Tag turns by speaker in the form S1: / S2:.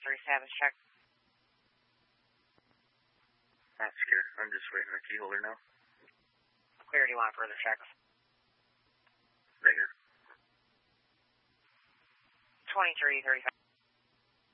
S1: status check.
S2: Not scared. I'm just waiting on the key holder now.
S1: Clear, do you want further checks?
S2: Right here.
S1: 2335.